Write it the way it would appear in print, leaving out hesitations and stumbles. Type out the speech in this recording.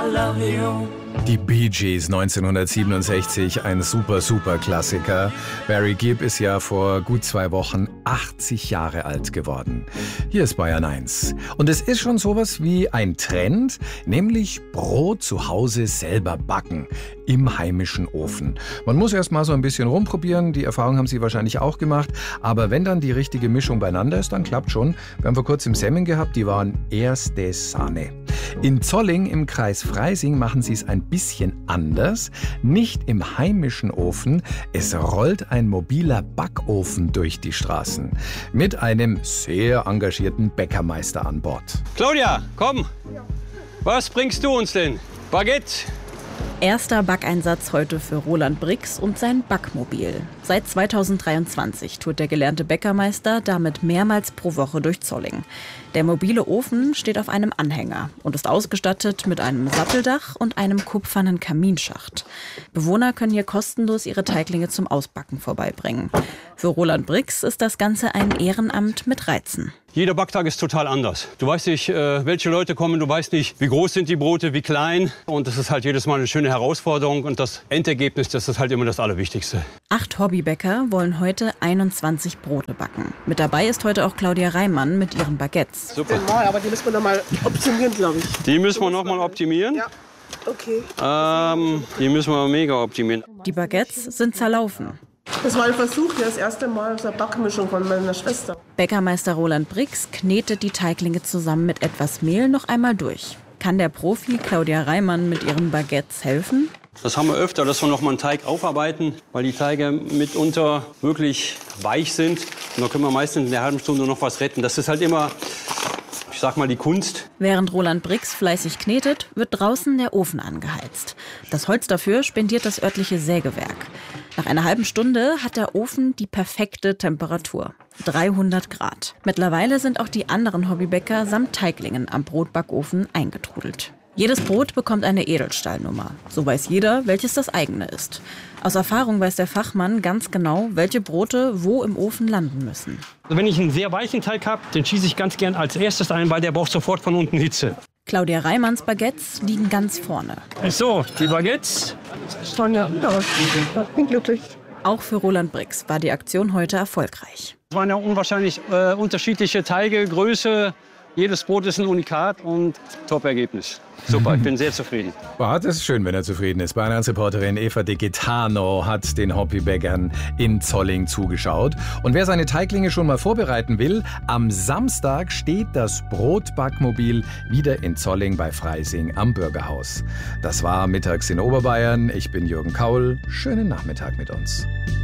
I love you. Die Bee Gees 1967, ein super Klassiker. Barry Gibb ist ja vor gut 2 Wochen 80 Jahre alt geworden. Hier ist Bayern 1. Und es ist schon sowas wie ein Trend, nämlich Brot zu Hause selber backen, im heimischen Ofen. Man muss erst mal so ein bisschen rumprobieren, die Erfahrung haben Sie wahrscheinlich auch gemacht. Aber wenn dann die richtige Mischung beieinander ist, dann klappt schon. Wir haben vor kurzem Semmeln gehabt, die waren erste Sahne. In Zolling im Kreis Freising machen sie es ein bisschen anders. Nicht im heimischen Ofen, es rollt ein mobiler Backofen durch die Straßen. Mit einem sehr engagierten Bäckermeister an Bord. Claudia, komm! Was bringst du uns denn? Baguette? Erster Backeinsatz heute für Roland Brix und sein Backmobil. Seit 2023 tourt der gelernte Bäckermeister damit mehrmals pro Woche durch Zolling. Der mobile Ofen steht auf einem Anhänger und ist ausgestattet mit einem Satteldach und einem kupfernen Kaminschacht. Bewohner können hier kostenlos ihre Teiglinge zum Ausbacken vorbeibringen. Für Roland Brix ist das Ganze ein Ehrenamt mit Reizen. Jeder Backtag ist total anders. Du weißt nicht, welche Leute kommen, du weißt nicht, wie groß sind die Brote, wie klein. Und das ist halt jedes Mal eine schöne Herausforderung. Und das Endergebnis, das ist halt immer das Allerwichtigste. 8 Hobbybäcker wollen heute 21 Brote backen. Mit dabei ist heute auch Claudia Reimann mit ihren Baguettes. Super. Aber die müssen wir noch mal optimieren, glaube ich. Die müssen wir noch mal optimieren? Ja, okay. Die müssen wir mega optimieren. Die Baguettes sind zerlaufen. Das war ein Versuch, das erste Mal aus der Backmischung von meiner Schwester. Bäckermeister Roland Brix knetet die Teiglinge zusammen mit etwas Mehl noch einmal durch. Kann der Profi Claudia Reimann mit ihren Baguettes helfen? Das haben wir öfter, dass wir noch mal einen Teig aufarbeiten, weil die Teige mitunter wirklich weich sind. Und da können wir meistens in der halben Stunde noch was retten. Das ist halt immer, ich sag mal, die Kunst. Während Roland Brix fleißig knetet, wird draußen der Ofen angeheizt. Das Holz dafür spendiert das örtliche Sägewerk. Nach einer halben Stunde hat der Ofen die perfekte Temperatur. 300 Grad. Mittlerweile sind auch die anderen Hobbybäcker samt Teiglingen am Brotbackofen eingetrudelt. Jedes Brot bekommt eine Edelstahlnummer. So weiß jeder, welches das eigene ist. Aus Erfahrung weiß der Fachmann ganz genau, welche Brote wo im Ofen landen müssen. Wenn ich einen sehr weichen Teig habe, den schieße ich ganz gern als erstes ein, weil der braucht sofort von unten Hitze. Claudia Reimanns Baguettes liegen ganz vorne. So, die Baguettes. Sonja, ich bin glücklich. Auch für Roland Brix war die Aktion heute erfolgreich. Es waren ja unwahrscheinlich unterschiedliche Teige, Größe. Jedes Brot ist ein Unikat und Top-Ergebnis. Super, ich bin sehr zufrieden. Boah, das ist schön, wenn er zufrieden ist. Bayern-Reporterin Eva de Gitano hat den Hobbybäckern in Zolling zugeschaut. Und wer seine Teiglinge schon mal vorbereiten will, am Samstag steht das Brotbackmobil wieder in Zolling bei Freising am Bürgerhaus. Das war Mittags in Oberbayern. Ich bin Jürgen Kaul. Schönen Nachmittag mit uns.